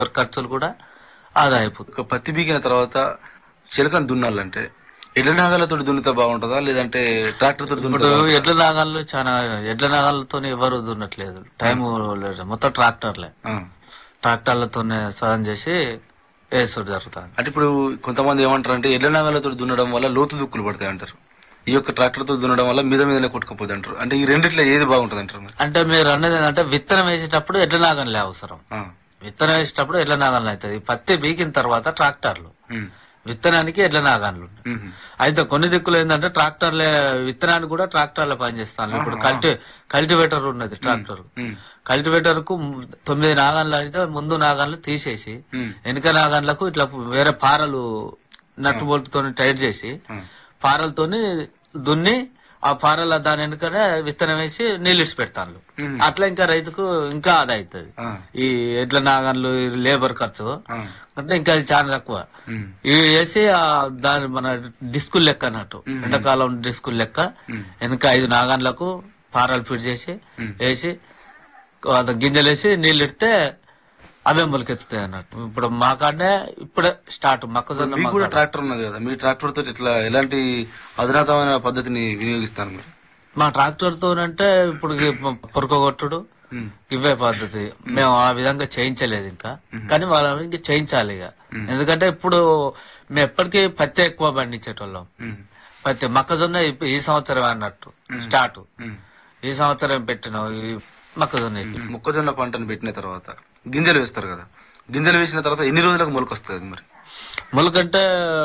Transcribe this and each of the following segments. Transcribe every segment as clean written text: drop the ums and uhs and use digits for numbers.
ఖర్చులు కూడా ఆదా అయిపోతుంది. ఒక పత్తి బీకిన తర్వాత చిలకను దున్నాలంటే ఎడ్ల నాగలతో దున్నితే బాగుంటుందా లేదంటే ట్రాక్టర్ తో ఇప్పుడు ఎడ్ల నాగాళ్ళు చాలా ఎడ్ల నాగాలతో ఎవరు దున్నట్లేదు, టైం లేదు, మొత్తం ట్రాక్టర్లతోనే సాధన చేసి వేసుడు జరుగుతుంది. అంటే ఇప్పుడు కొంతమంది ఏమంటారు అంటే ఎడ్ల నాగలతో దున్నడం వల్ల లోతు దుక్కులు పడతాయి అంటారు, ఈ యొక్క ట్రాక్టర్ తో దున్నడం వల్ల మీదనే కొట్టుకుపోతుంది అంటారు. అంటే ఈ రెండిట్లో ఏది బాగుంటుంది అంటారు? అంటే మీరు అన్నది ఏంటంటే విత్తనం వేసేటప్పుడు ఎడ్ల నాగన్లే అవసరం. విత్తనం వేసేటప్పుడు ఎడ్ల నాగన్లు అవుతుంది. పత్తి బీకిన తర్వాత ట్రాక్టర్లు, విత్తనానికి ఎడ్ల నాగాన్లు. అయితే కొన్ని దిక్కులు ఏంటంటే ట్రాక్టర్లే విత్తనానికి కూడా ట్రాక్టర్లే పనిచేస్తాను. ఇప్పుడు కల్టివేటర్ ఉన్నది ట్రాక్టర్, కల్టివేటర్ కు 9 నాగాన్లు అయితే ముందు నాగాన్లు తీసేసి వెనుక నాగాన్లకు ఇట్లా వేరే పారలు నట్టు బోల్ట్తో టైట్ చేసి పారలతోని దున్ని ఆ పారల దాని వెనుకనే విత్తనం వేసి నీళ్ళు ఇచ్చి పెడతాను. అట్లా ఇంకా రైతుకు ఇంకా ఆదా అవుతుంది. ఈ ఎడ్ల నాగన్లు లేబర్ ఖర్చు అంటే ఇంకా చాలా తక్కువ. ఇవి వేసి దాని మన డిస్కుల్ లెక్క అన్నట్టు, ఎండాకాలం డిస్కుల్ లెక్క వెనక 5 నాగన్లకు పారాలు ఫిట్ చేసి వేసి గింజలు వేసి నీళ్ళు ఇడితే అవే మొలకెత్తుతాయి అన్నట్టు. ఇప్పుడు మా కాడనే ఇప్పుడే స్టార్ట్ మొక్కజొన్న. మీకు కూడా ట్రాక్టర్ ఉన్నది కదా, మీ ట్రాక్టర్ తోటి ఇట్లా ఎలాంటి అధునాతమైన పద్ధతిని వినియోగిస్తాను మీరు? మా ట్రాక్టర్ తోనంటే ఇప్పుడు పొరకొట్టుడు ఇవే పద్ధతి. మేము ఆ విధంగా చేయించలేదు ఇంకా, కానీ వాళ్ళని ఇంకా చేయించాలి ఇక. ఎందుకంటే ఇప్పుడు మేము ఎప్పటికీ పత్తి ఎక్కువ పండించేటోళ్ళం. పత్తి మొక్కజొన్న ఈ సంవత్సరం అన్నట్టు స్టార్ట్, ఈ సంవత్సరం పెట్టినాం ఈ మొక్కజొన్న పంటను పెట్టిన తర్వాత గింజలు వేస్తారు కదా, గింజలు వేసిన తర్వాత ఎన్ని రోజులకు మొలక వస్తుంది మరి? మొలకంటే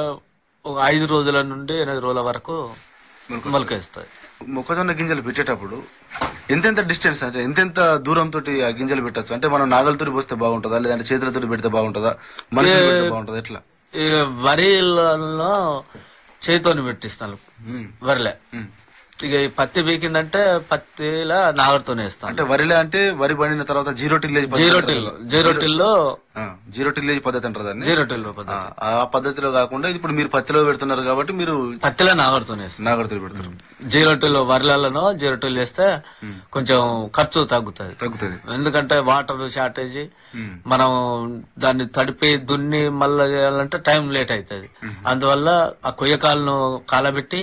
5 రోజుల నుండి 8 రోజుల వరకు మొలకేస్తుంది. మొక్కజొన్న గింజలు పెట్టేటప్పుడు ఎంతెంత డిస్టెన్స్, అంటే ఎంతెంత దూరం తోటి ఆ గింజలు పెట్టచ్చు? అంటే మనం నాగలతో పోస్తే బాగుంటుందా లేదంటే చేతులతో పెడితే బాగుంటుందా, మనుషులు పెడితే బాగుంటుందా, ఎట్లా? వరిలో చేతితోని పెట్టిస్తాను వరిలే. ఇక ఈ పత్తి బీకిందంటే పత్తిలా నాగడితోనే వేస్తాను. అంటే వరిలే అంటే వరి పండిన తర్వాత జీరో టిల్లేజ్ పద్ధతి అంటారు దాన్ని. జీరో టిల్ పద్ధతి. ఆ పద్ధతిలో కాకుండా ఇప్పుడు మీరు పత్తిలో పెడుతున్నారు కాబట్టి మీరు పత్తిలో నాగడితోనే నాగడితో పెడతారు. జీరో టిల్ వరిలలో జీరో టిల్ వేస్తే కొంచెం ఖర్చు తగ్గుతుంది. ఎందుకంటే వాటర్ షార్టేజ్, మనం దాన్ని తడిపి దున్ని మళ్ళా చేయాలంటే టైం లేట్ అవుతుంది. అందువల్ల ఆ కొయ్యకాలను కాలబెట్టి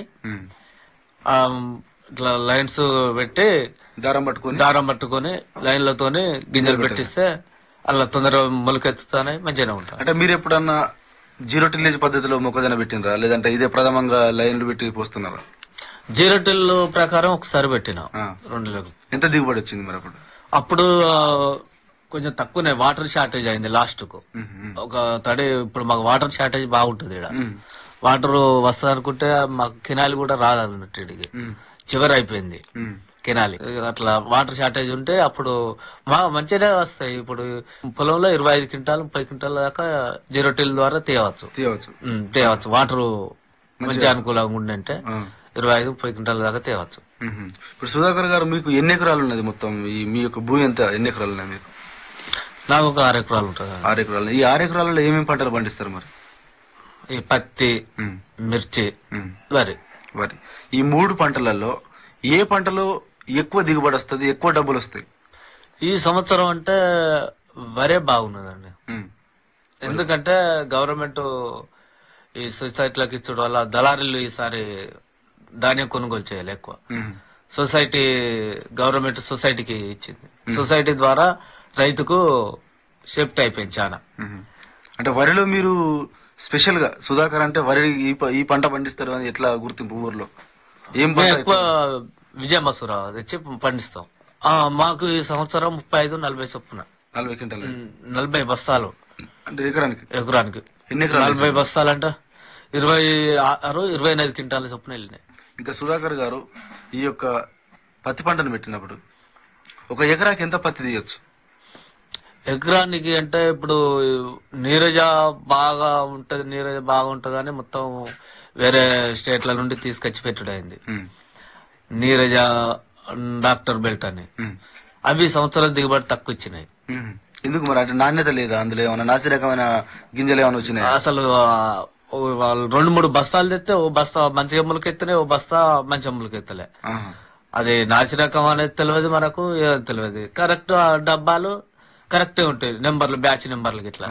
ఇట్లా లైన్స్ పెట్టి దారం పట్టుకొని లైన్లతోని గింజలు పెట్టిస్తే అలా తొందరగా మొలకెత్తుతానే మంచిగానే ఉంటాయి. అంటే మీరు ఎప్పుడన్నా జీరో టిల్లేజ్ పద్ధతిలో మొక్కజొన్న పెట్టినరా లేదంటే ఇదే ప్రథమంగా లైన్లు పెట్టి పోస్తున్నారా? జీరో టిల్ ప్రకారం ఒకసారి పెట్టినా 2 ఎంత దిగుబడి వచ్చింది మరి? అప్పుడు కొంచెం తక్కువనే, వాటర్ షార్టేజ్ అయింది లాస్ట్ కు ఒక తడి. ఇప్పుడు మాకు వాటర్ షార్టేజ్ బాగుంటుంది ఇక్కడ, వాటర్ వస్తుంది అనుకుంటే మాకు కెనాలి కూడా రాదన్నట్టు ఇడికి చివరి అయిపోయింది కెనాలి. అట్లా వాటర్ షార్టేజ్ ఉంటే అప్పుడు మంచిగానే వస్తాయి. ఇప్పుడు పొలంలో 25 క్వింటాలు 30 క్వింటాల దాకా జీరో టిల్ ద్వారా తేవచ్చు. వాటర్ మంచి అనుకూలంగా ఉండంటే 25-30 క్వింటాల దాకా తేవచ్చు. ఇప్పుడు సుధాకర్ గారు మీకు ఎన్ని ఎకరాలు ఉన్నది మొత్తం? మీ యొక్క భూమి ఎంత, ఎన్ని ఎకరాలు ఉన్నాయి మీకు? నాకు ఒక 6 ఎకరాలు ఉంటుంది. 6 ఎకరాలు. ఈ 6 ఎకరాలలో ఏమేమి పంటలు పండిస్తారు మరి? ఈ పత్తి, మిర్చి, వరి. ఈ 3 పంటలలో ఏ పంటలో ఎక్కువ దిగుబడి వస్తుంది, ఎక్కువ డబ్బులు వస్తాయి? ఈ సంవత్సరం అంటే వరే బాగున్నదండి. ఎందుకంటే గవర్నమెంట్ ఈ సొసైటీలకు ఇచ్చడం వల్ల దళారీలు ఈసారి ధాన్యం కొనుగోలు చేయాలి ఎక్కువ. గవర్నమెంట్ సొసైటీకి ఇచ్చింది. సొసైటీ ద్వారా రైతుకు షిఫ్ట్ అయిపోయింది చాలా. అంటే వరిలో మీరు స్పెషల్ గా సుధాకర్ అంటే వరి ఈ పంట పండిస్తారు అని ఎట్లా గుర్తింపు? ఊర్లో ఏం ఎక్కువ విజయ మసూరా తెచ్చి పండిస్తాం. మాకు ఈ సంవత్సరం 35-40 చొప్పున 40 క్వింటాలు, 40 బస్తాలు. అంటే ఎకరానికి 40 బస్తాలు అంటే 26-25 క్వింటాల చొప్పున వెళ్ళినాయి. ఇంకా సుధాకర్ గారు ఈ యొక్క పత్తి పంటను పెట్టినప్పుడు ఒక ఎకరాకి ఎంత పత్తి తీయచ్చు? ఎకరానికి అంటే ఇప్పుడు నీరజ బాగా ఉంటది అని మొత్తం వేరే స్టేట్ల నుండి తీసుకొచ్చి పెట్టుడైంది. నీరజ, డాక్టర్ బెల్ట్ అని అవి సంవత్సరం దిగుబడి తక్కువ ఇచ్చినాయి. ఎందుకు మరి? అంటే నాణ్యత లేదా అందులో? ఏమైనా నాసి రకమైన గింజలు ఏమైనా వచ్చినాయి? అసలు వాళ్ళు 2-3 బస్తాలు తెస్తే ఓ బస్తా మంచి ఎమ్ములకి ఎత్తలే, ఓ బస్తా మంచి ఎమ్ములకి ఎత్తలే. అది నాసి రకం అనేది తెలియదు మనకు, ఏదో తెలియదు. కరెక్ట్ డబ్బాలు కరెక్ట్ ఉంటాయి నెంబర్లు, బ్యాచ్ నెంబర్లు ఇట్లా.